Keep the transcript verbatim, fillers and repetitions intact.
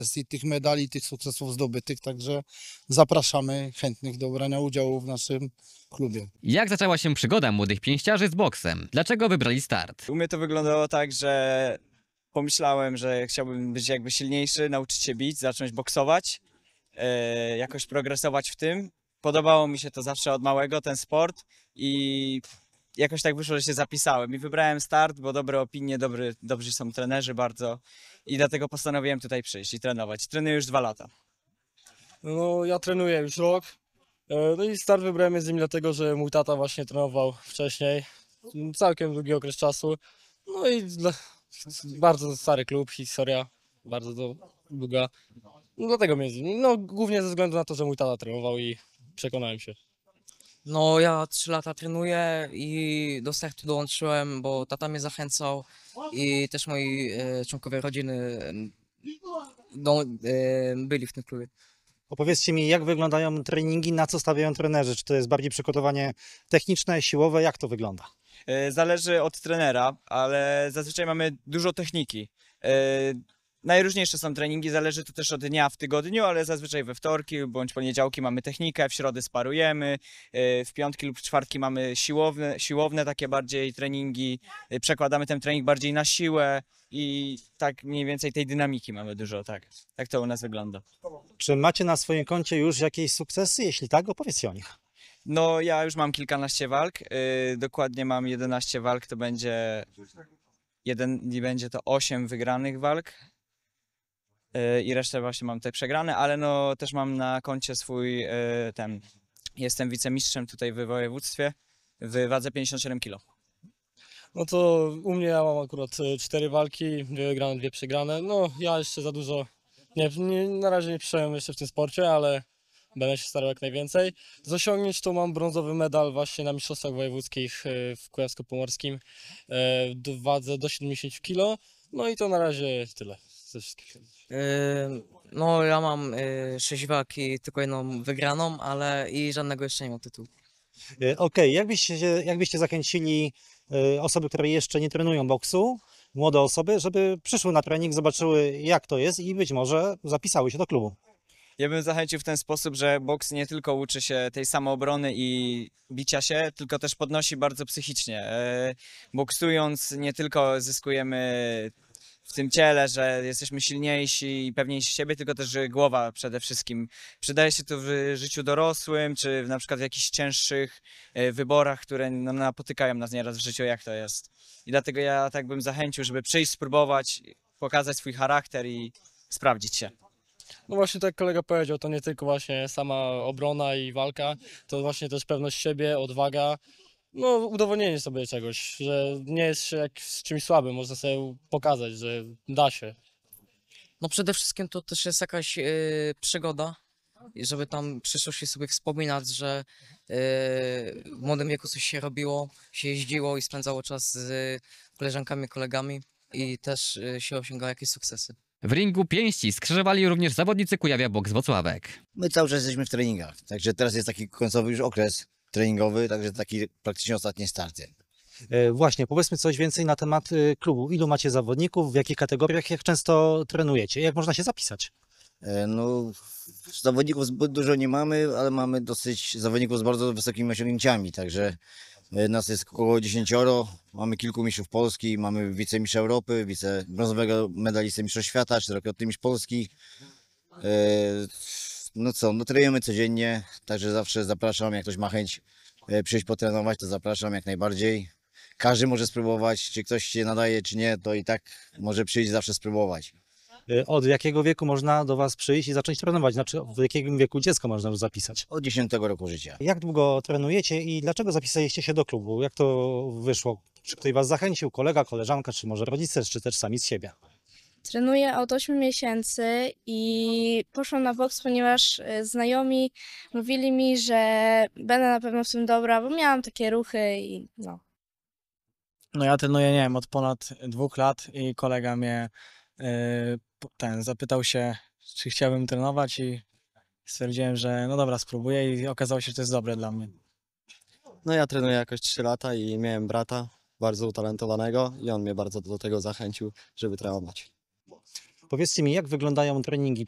kwestii tych medali, tych sukcesów zdobytych, także zapraszamy chętnych do brania udziału w naszym klubie. Jak zaczęła się przygoda młodych pięściarzy z boksem? Dlaczego wybrali start? U mnie to wyglądało tak, że pomyślałem, że chciałbym być jakby silniejszy, nauczyć się bić, zacząć boksować, e, jakoś progresować w tym. Podobało mi się to zawsze od małego, ten sport i jakoś tak wyszło, że się zapisałem i wybrałem start, bo dobre opinie, dobry, dobrzy są trenerzy bardzo i dlatego postanowiłem tutaj przyjść i trenować. Trenuję już dwa lata. No, ja trenuję już rok. E, No i start wybrałem między innymi dlatego, że mój tata właśnie trenował wcześniej. Całkiem długi okres czasu. No i dla, bardzo stary klub, historia bardzo do- długa. No, dlatego między innymi. No, głównie ze względu na to, że mój tata trenował i przekonałem się. No ja trzy lata trenuję i do startu dołączyłem, bo tata mnie zachęcał i też moi e, członkowie rodziny e, do, e, byli w tym klubie. Opowiedzcie mi, jak wyglądają treningi, na co stawiają trenerzy? Czy to jest bardziej przygotowanie techniczne, siłowe? Jak to wygląda? E, Zależy od trenera, ale zazwyczaj mamy dużo techniki. E, Najróżniejsze są treningi, zależy to też od dnia w tygodniu, ale zazwyczaj we wtorki bądź poniedziałki mamy technikę, w środę sparujemy, e, w piątki lub czwartki mamy siłowne, siłowne takie bardziej treningi, e, przekładamy ten trening bardziej na siłę i tak mniej więcej tej dynamiki mamy dużo, tak. Tak to u nas wygląda. Czy macie na swoim koncie już jakieś sukcesy? Jeśli tak, opowiedzcie o nich. No ja już mam kilkanaście walk, e, dokładnie mam jedenaście walk, to będzie, jeden, i będzie to osiem wygranych walk. Yy, i resztę właśnie mam te przegrane, ale no też mam na koncie swój yy, ten, jestem wicemistrzem tutaj w województwie w wadze pięćdziesiąt siedem kilo. No to u mnie ja mam akurat e, cztery walki, dwie wygrane, dwie przegrane. No ja jeszcze za dużo, nie, nie, na razie nie przyszedłem jeszcze w tym sporcie, ale będę się starał jak najwięcej. Z osiągnięć to mam brązowy medal właśnie na mistrzostwach wojewódzkich e, w Kujawsko-Pomorskim e, w wadze do siedemdziesiąt kilo. No i to na razie tyle ze wszystkich. E, No ja mam e, sześć walk i tylko jedną wygraną, ale i żadnego jeszcze nie mam tytułu. E, Okej, jak byście, się- jak byście zachęcili e, osoby, które jeszcze nie trenują boksu, młode osoby, żeby przyszły na trening, zobaczyły jak to jest i być może zapisały się do klubu? Ja bym zachęcił w ten sposób, że boks nie tylko uczy się tej samoobrony i bicia się, tylko też podnosi bardzo psychicznie. E, Boksując nie tylko zyskujemy w tym ciele, że jesteśmy silniejsi i pewniejsi siebie, tylko też że głowa przede wszystkim. Przydaje się to w życiu dorosłym, czy w, na przykład w jakichś cięższych e, wyborach, które no, napotykają nas nieraz w życiu, jak to jest. I dlatego ja tak bym zachęcił, żeby przyjść, spróbować, pokazać swój charakter i sprawdzić się. No właśnie tak jak kolega powiedział, to nie tylko właśnie sama obrona i walka, to właśnie też pewność siebie, odwaga, no udowodnienie sobie czegoś, że nie jest się jak z czymś słabym, można sobie pokazać, że da się. No przede wszystkim to też jest jakaś e, przygoda, i żeby tam w przyszłości sobie wspominać, że e, w młodym wieku coś się robiło, się jeździło i spędzało czas z koleżankami, kolegami i też e, się osiągało jakieś sukcesy. W ringu pięści skrzyżowali również zawodnicy Kujawia Boks Włocławek. My cały czas jesteśmy w treningach, także teraz jest taki końcowy już okres treningowy, także taki praktycznie ostatnie starty. E, Właśnie, powiedzmy coś więcej na temat e, klubu. Ilu macie zawodników, w jakich kategoriach, jak często trenujecie, jak można się zapisać? E, No, zawodników zbyt dużo nie mamy, ale mamy dosyć zawodników z bardzo wysokimi osiągnięciami, także e, nas jest około dziesięcioro, mamy kilku mistrzów Polski, mamy wicemistrza Europy, wice brązowego medalistę mistrzostw świata, czterokrotny mistrz Polski. E, No co, no trenujemy codziennie, także zawsze zapraszam, jak ktoś ma chęć e, przyjść potrenować, to zapraszam jak najbardziej. Każdy może spróbować, czy ktoś się nadaje, czy nie, to i tak może przyjść zawsze spróbować. E, Od jakiego wieku można do Was przyjść i zacząć trenować? Znaczy, w jakim wieku dziecko można już zapisać? Od dziesiątego roku życia. Jak długo trenujecie i dlaczego zapisaliście się do klubu? Jak to wyszło? Czy ktoś Was zachęcił, kolega, koleżanka, czy może rodzice, czy też sami z siebie? Trenuję od ośmiu miesięcy i poszłam na boks, ponieważ e, znajomi mówili mi, że będę na pewno w tym dobra, bo miałam takie ruchy i no. No ja trenuję, nie wiem, od ponad dwóch lat i kolega mnie y, po- ten zapytał się, czy chciałbym trenować i stwierdziłem, że no dobra, spróbuję i okazało się, że to jest dobre dla mnie. No ja trenuję jakoś trzy lata i miałem brata bardzo utalentowanego i on mnie bardzo do tego zachęcił, żeby trenować. Powiedzcie mi, jak wyglądają treningi?